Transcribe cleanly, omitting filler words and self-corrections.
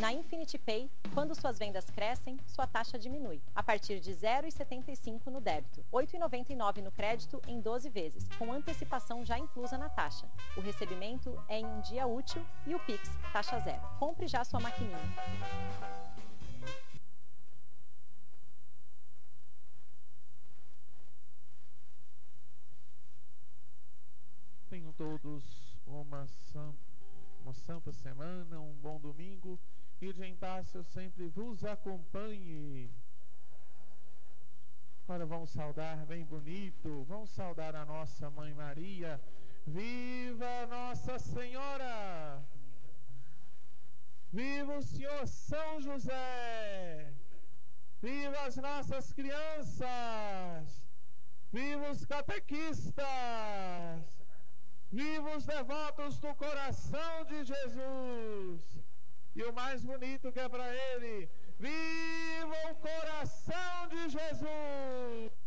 Na Infinity Pay, quando suas vendas crescem, sua taxa diminui. A partir de 0,75 no débito, 8,99 no crédito em 12 vezes, com antecipação já inclusa na taxa. O recebimento é em um dia útil e o Pix, taxa zero. Compre já sua maquininha. Tenham todos uma santa semana, um bom domingo. Virgem Tássio sempre vos acompanhe. Agora vamos saudar bem bonito, vamos saudar a nossa Mãe Maria. Viva Nossa Senhora! Viva o Senhor São José! Viva as nossas crianças! Viva os catequistas! Viva os devotos do coração de Jesus! E o mais bonito que é para ele, viva o coração de Jesus!